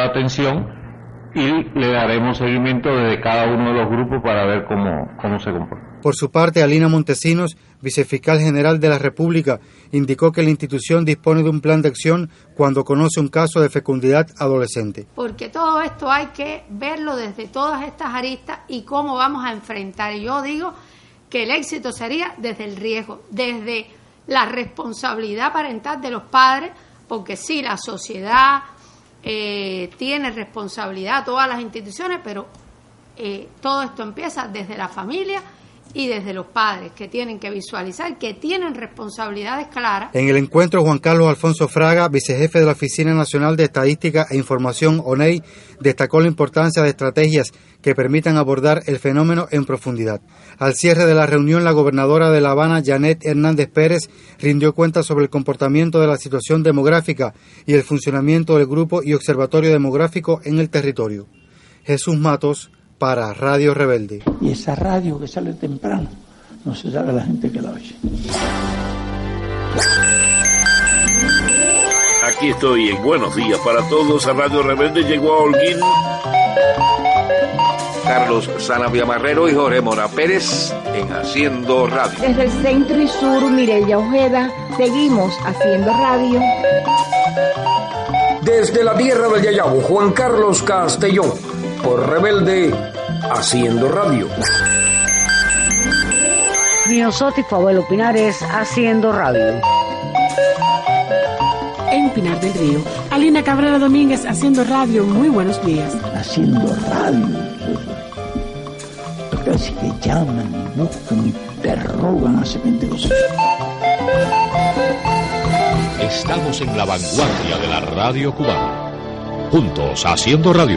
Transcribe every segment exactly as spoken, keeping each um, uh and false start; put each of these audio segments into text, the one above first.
prestada atención y le daremos seguimiento desde cada uno de los grupos para ver cómo, cómo se comporta. Por su parte, Alina Montesinos, vicefiscal general de la República, indicó que la institución dispone de un plan de acción cuando conoce un caso de fecundidad adolescente. Porque todo esto hay que verlo desde todas estas aristas y cómo vamos a enfrentar. Y yo digo que el éxito sería desde el riesgo, desde la responsabilidad parental de los padres, porque sí, la sociedad eh, tiene responsabilidad, todas las instituciones, pero eh, todo esto empieza desde la familia y desde los padres, que tienen que visualizar, que tienen responsabilidades claras. En el encuentro, Juan Carlos Alfonso Fraga, vicejefe de la Oficina Nacional de Estadística e Información, O N E I, destacó la importancia de estrategias que permitan abordar el fenómeno en profundidad. Al cierre de la reunión, la gobernadora de La Habana, Janet Hernández Pérez, rindió cuenta sobre el comportamiento de la situación demográfica y el funcionamiento del Grupo y Observatorio Demográfico en el territorio. Jesús Matos, para Radio Rebelde. Y esa radio que sale temprano, no se sabe la gente que la oye. Aquí estoy en Buenos Días para Todos. A Radio Rebelde llegó a Holguín Carlos Sanabria Marrero y Jorge Mora Pérez en Haciendo Radio. Desde el centro y sur, Mireya Ojeda, seguimos haciendo radio. Desde la tierra del Yayabo, Juan Carlos Castellón, por Rebelde, Haciendo Radio. Miosotti Abuelo Pinares, Haciendo Radio. En Pinar del Río, Alina Cabrera Domínguez, Haciendo Radio. Muy buenos días. Haciendo radio. Casi que llaman y buscan y interrogan a semejante cosas. Estamos en la vanguardia de la radio cubana. Juntos, Haciendo Radio.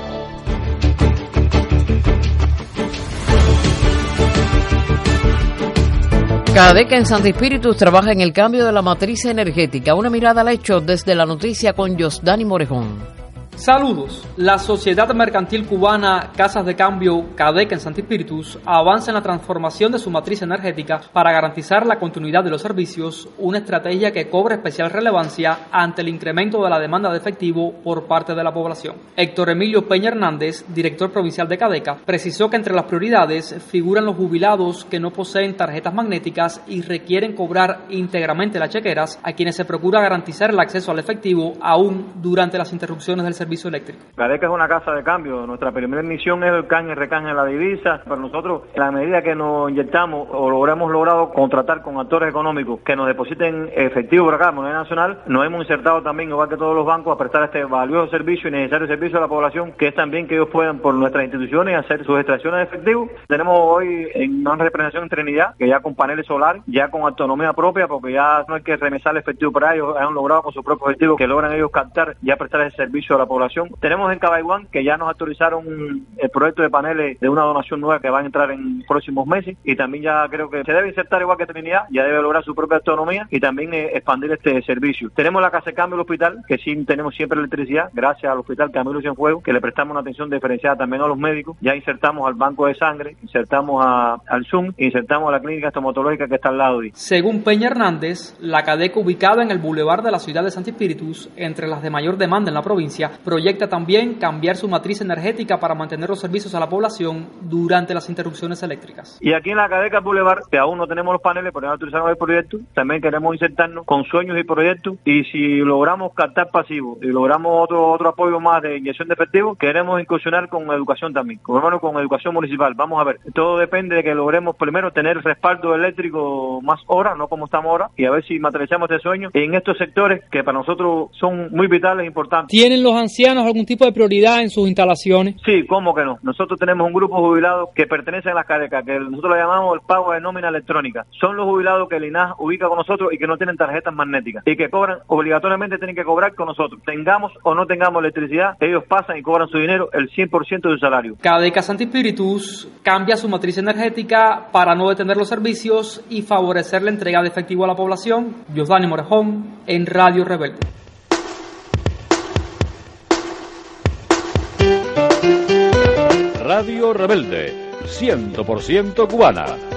CADECA en Santi Espíritus trabaja en el cambio de la matriz energética. Una mirada al hecho desde la noticia con Yosdani Morejón. Saludos. La Sociedad Mercantil Cubana Casas de Cambio CADECA en Santi Espíritus avanza en la transformación de su matriz energética para garantizar la continuidad de los servicios, una estrategia que cobra especial relevancia ante el incremento de la demanda de efectivo por parte de la población. Héctor Emilio Peña Hernández, director provincial de CADECA, precisó que entre las prioridades figuran los jubilados que no poseen tarjetas magnéticas y requieren cobrar íntegramente las chequeras, a quienes se procura garantizar el acceso al efectivo aún durante las interrupciones del servicio eléctrico. CADECA es una casa de cambio. Nuestra primera misión es el canje y recanje de la divisa. Para nosotros, en la medida que nos inyectamos o logramos logrado contratar con actores económicos que nos depositen efectivo por acá, moneda nacional, nos hemos insertado también, igual que todos los bancos, a prestar este valioso servicio y necesario servicio a la población, que es también que ellos puedan, por nuestras instituciones, hacer sus extracciones de efectivo. Tenemos hoy en una representación en Trinidad, que ya con paneles solares, ya con autonomía propia, porque ya no hay que remesar el efectivo para ellos, han logrado con sus propios efectivos que logran ellos captar, ya prestar ese servicio a la población. Tenemos en Cabaiguán que ya nos autorizaron el proyecto de paneles de una donación nueva que va a entrar en próximos meses, y también ya creo que se debe insertar igual que Trinidad, ya debe lograr su propia autonomía y también eh, expandir este servicio. Tenemos la casa de cambio del hospital, que sí tenemos siempre electricidad, gracias al hospital Camilo Cienfuegos, que le prestamos una atención diferenciada también a los médicos. Ya insertamos al banco de sangre, insertamos a, al Zoom, insertamos a la clínica estomatológica que está al lado. Según Peña Hernández, la CADECA, ubicada en el bulevar de la ciudad de Santi Espíritus, entre las de mayor demanda en la provincia, proyecta también cambiar su matriz energética para mantener los servicios a la población durante las interrupciones eléctricas. Y aquí en la CADECA Boulevard, que aún no tenemos los paneles, pero ya autorizamos el proyecto, también queremos insertarnos con sueños y proyectos, y si logramos captar pasivos y logramos otro otro apoyo más de inyección de efectivo, queremos incursionar con educación también, con, hermano, con educación municipal. Vamos a ver, todo depende de que logremos primero tener respaldo eléctrico más horas, no como estamos ahora, y a ver si materializamos este sueño en estos sectores que para nosotros son muy vitales e importantes. ¿Tienen los ancianos algún tipo de prioridad en sus instalaciones? Sí, ¿cómo que no? Nosotros tenemos un grupo de jubilados que pertenecen a las CADECA, que nosotros lo llamamos el pago de nómina electrónica. Son los jubilados que el I N A S ubica con nosotros y que no tienen tarjetas magnéticas y que cobran, obligatoriamente tienen que cobrar con nosotros. Tengamos o no tengamos electricidad, ellos pasan y cobran su dinero, el cien por ciento de su salario. CADECA Santi Espíritus cambia su matriz energética para no detener los servicios y favorecer la entrega de efectivo a la población. Yosdani Morejón, en Radio Rebelde. Radio Rebelde, cien por ciento cubana.